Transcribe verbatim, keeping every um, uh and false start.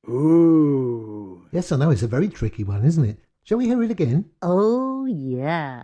Ooh. Yes, I know, it's a very tricky one, isn't it? Shall we hear it again? Oh, yeah.